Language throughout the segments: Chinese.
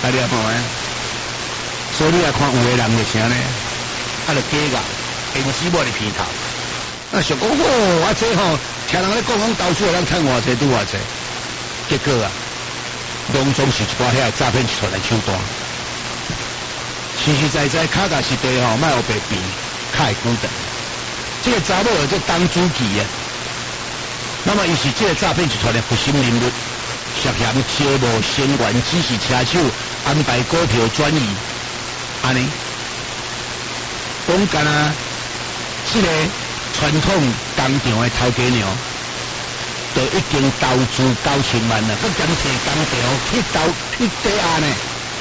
啊你啊看啊，所以你啊看有个人就啥呢？啊就假个，因死某的片头。啊，想讲啊这吼，听人咧讲投资人趁偌济拄偌济，结果啊，拢总是一寡遐诈骗集团来手段。实实在在卡踏实地吼，莫有白变，较会久长。这个查某就当主机啊，那么伊是这个诈骗集团的核心人物，涉嫌招募先员指示车手安排股票转移，安尼，讲干啊，这个传统工厂的头家娘，就已经投资9000万了，佮兼摕工厂去抵押呢。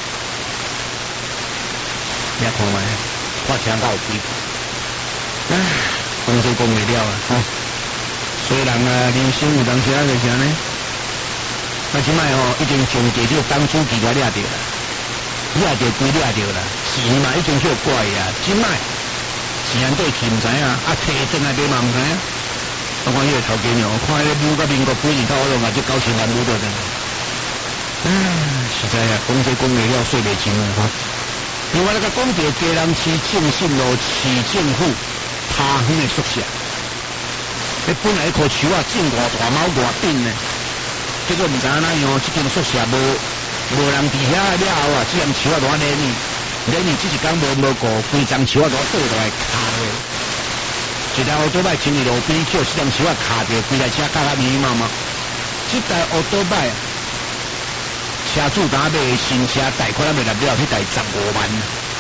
你看卖，我听到有几唉，讲说讲袂了啊！吼，虽然啊，人生有当时啊，就是安尼，但即摆吼已经从地这个当主机甲掠着啦，掠着归掠着啦，钱嘛已经叫怪啊，即摆钱对去毋知影，啊摕转来买嘛毋知影。我看迄个头家娘，看迄个母甲民国几年头，我拢嘛就9000万母着呢。唉，实在啊，讲说讲袂了，说袂清啊！吼。另外，那个讲到嘉南市正信路市政府趴远的宿舍，你本来一棵树啊，种偌大猫偌顶呢，结果唔知影哪样，这间宿舍无人伫遐了后啊，这样树啊多连你这一天无过，规张树啊都倒落来卡的，一台奥多麦停伫路边，叫这张树啊卡着，规台车卡卡密密麻麻，这台奥多麦。车主敢买新车贷款未入了，迄台15万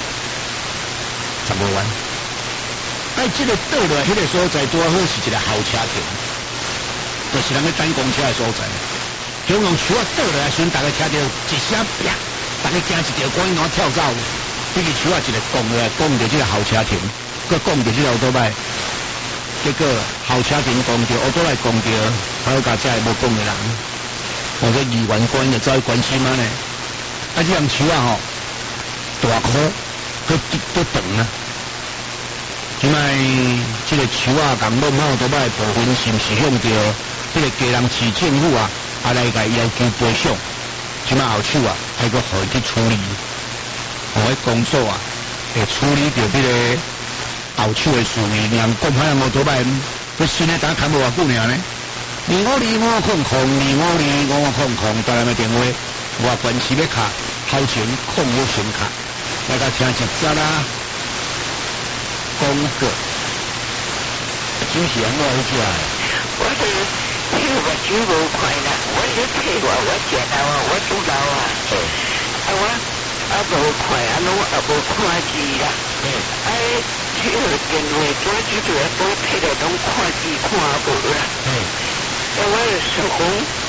，15万。哎，这个倒落来，迄个所在拄好是一个候车亭，就是人咧等公车的所在。向用树啊倒落来，时阵大家车着一声啪，大家惊一条赶紧跳走。这个树啊一个讲落来，讲着这个候车亭，佮讲着这个奥多麦，结果候车亭讲着，奥多麦讲着，还有甲遮无讲的人。我说议员官就走去关心嘛呢，啊这样树啊吼，大棵，佮长啊，即摆这个树啊，共弄好多摆部分是毋是向着这个嘉南市政府啊，来甲要求赔偿，即摆后手啊，还佫互伊去处理，互迄工作啊，会处理着这个后手的事宜，让讲歹人多摆，佮新的单看无偌久尔呢。252空空，252空空，打来个电话，我关系要卡，后前控有先卡，大家听一则啦，广告，主持人我去食的， 我是迄个酒无快啦，我是退我食到啊，我煮到啊，我无快啊，拢无看字啦，迄个电话做这个都退了，拢看字看无啦。我是讲，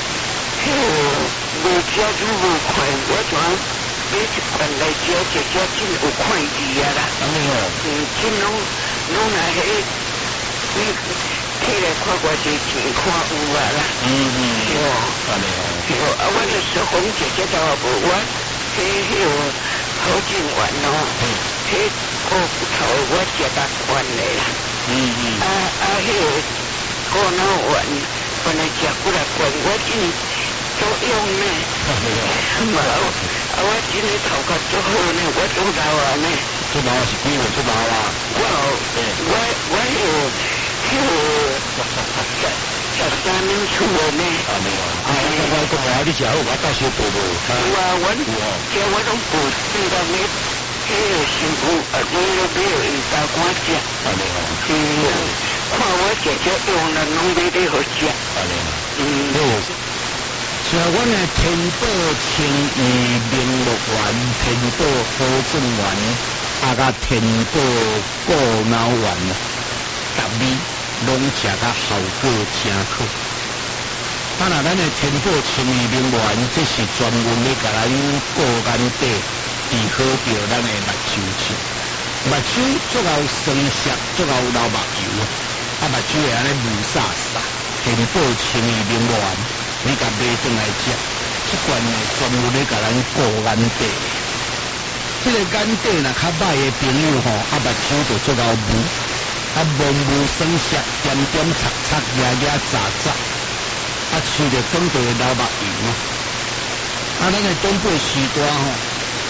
无家就无快，我怎买一罐来食，真有快意啊啦。真拢来迄，摕来看偌济钱，看有啊啦。对，我就是讲，这倒无我，迄好景丸哦，迄个骨头我食得惯的啦。迄个骨脑丸。本来食过来管我真都用呢，我真的头壳做好呢，我做老啊呢。 做老是几岁做老啊？ 我13年出的呢。 我讲啊，你食好，我到时补补。 我拢补3到你，迄个辛苦你都没有一道我食。看我姐姐用了拢买得好食。 像阮的天宝青玉明乐园、天宝好正园，甲天宝古脑园，逐味拢食甲效果真好。咱的天宝青玉明乐园，这是专门咧甲咱顾眼底，治好着咱的目睭症。目睭足够酸涩，足够流目油。目睭会安尼雾煞煞，天宝青玉明乐园，你甲买转来食，这罐呢专门咧甲咱顾眼底。这个眼底若较歹的朋友吼，目睭就足够雾，蒙蒙酸涩，点点擦擦，压压杂杂，喙着总着会流目油。咱的东北时段吼，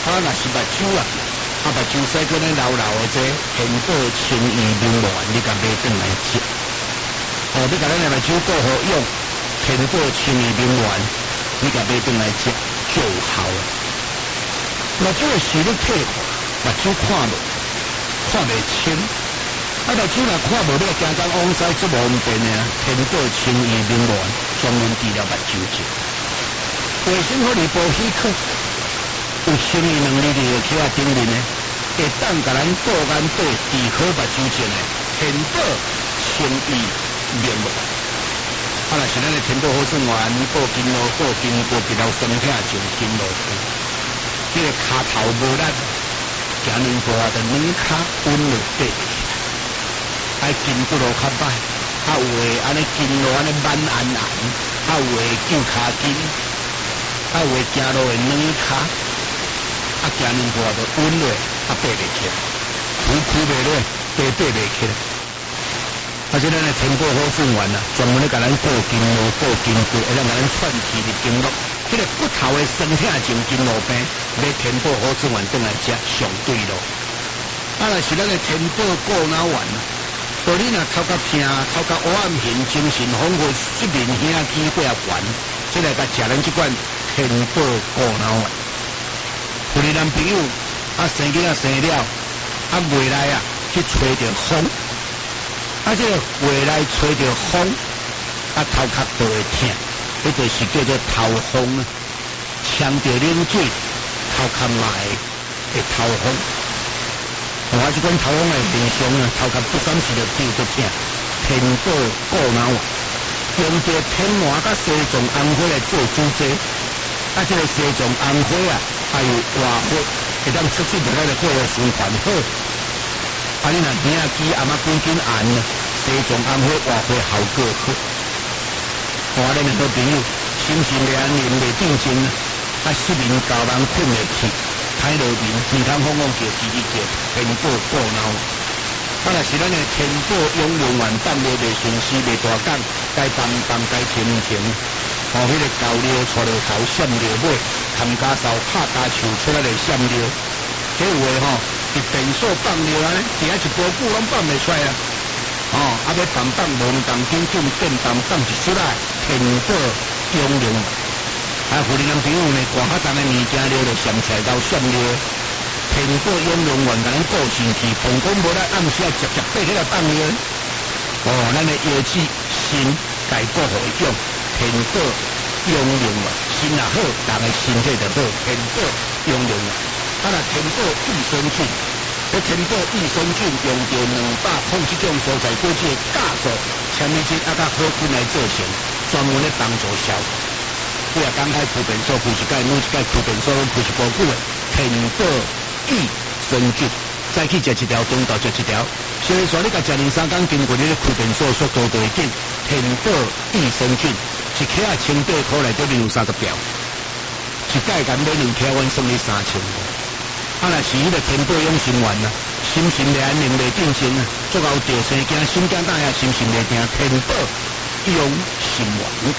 若是目睭啊，目睭洗过咧老老的这天宝清怡明丸，你甲买转来食。你甲咱的目睭过好用，天宝清怡明丸，你甲买转来食就好了。目睭的视力退化，目睭看袂清。目睭若看无，你行工往西做无便的啊！天宝清怡明丸专门治疗目睭症。卫生福利部许可，有清怡能力的去啊顶面呢，会当甲咱顾眼底治好目睭症的天宝清怡明丸。若是咱的天宝好算丸，保筋络、保筋骨、治疗身体上筋络痛。这个骹头无力，行两步啊，就软骹稳落底。爱筋骨路较歹，有诶安尼筋路安尼慢按，有诶旧骹筋，有诶行路会软骹，行两步就稳落，爬袂起来，扶袂落，爬袂起来。咱诶天宝好算丸啊，专门咧甲咱固筋路、固筋骨，会当甲咱串起的经络。这个骨头诶酸痛症、筋络病，买天宝好算丸转来食上对咯。若是咱诶天宝固脑丸。无你若头壳痛、头壳黑暗型、精神恍惚、失眠、耳机过啊悬，即来甲食咱即款天宝固脑丸。有的男朋友生囝生了，未来去吹着风，这个未来吹着风，头壳就会痛，迄就是叫做头风啊。呛着冷水，头壳嘛会头风。这款头风的现象头壳不三时就跳就痛。天宝固脑丸，用着天麻甲西藏红花来做主剂，这个西藏红花还有活血，会当促进咱的血液循环好。你若耳机阿妈赶紧按西藏红花活血效果好。咱的好朋友心神袂安宁袂定静，失眠搞人困袂去。歹落眠，耳通风风叫叽叽叫，天宝固脑。若是咱的天宝养元丸放落袂顺时，袂大讲，该放该停停。迄个高料出了头，闪了尾，含家扫拍家树出来就闪了。这有诶一电锁放了安尼，底下一波久拢放袂出来啊！要放无动紧紧电放一出来，天宝养元丸。互你男朋友呢，大较重的物件了就上菜到闪了，天宝养元丸甲咱顾身体，膀胱无咱暗时直爬起来放了。咱的腰子心该顾好用，天宝养元丸，心也好，人的身体就好，天宝养元丸。天宝益生菌，天宝益生菌用着200种所在果子的酵素、纤维质甲好菌来做成，专门咧帮助消化。你讲开铺便所，铺一盖，每一盖铺便所拢铺一包久的天宝益生菌，再去食一条，中昼食一条。所以说，你甲食2-3工，经过你咧铺便所速度就会紧。天宝益生菌一克清白块内底230条，一盖敢买2克，阮算你3000。若是迄个天宝养生丸心神袂安宁，袂定静最后着生惊，心惊胆吓，心神袂定。天宝养生丸。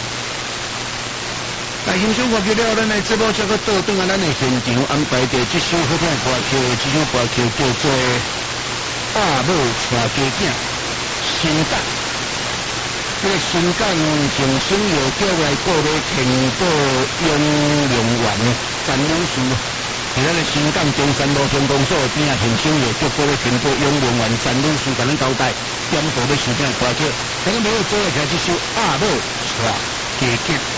欣赏歌曲了，咱来节目这个倒转咱的现场安排着这首好听的歌曲，这首歌曲叫做《爸母带家囝》，新港。这个新港重新药局来购买天宝养元丸詹女士，伫咱的新港中山路中公所边啊，重新药局购买天宝养元丸詹女士，甲咱交代点播要收听的歌曲，咱们要做来听这首《爸母带家囝》。